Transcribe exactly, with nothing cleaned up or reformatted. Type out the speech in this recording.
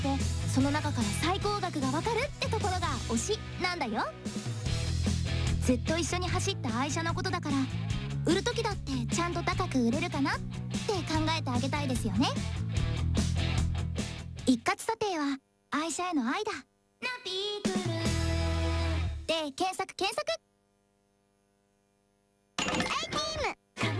ってその中から最高額がわかるってところが推しなんだよ。ずっと一緒に走った愛車のことだから、売る時だってちゃんと高く売れるかなって考えてあげたいですよね。一括査定は愛車への愛だ。ナピークルで検索検索。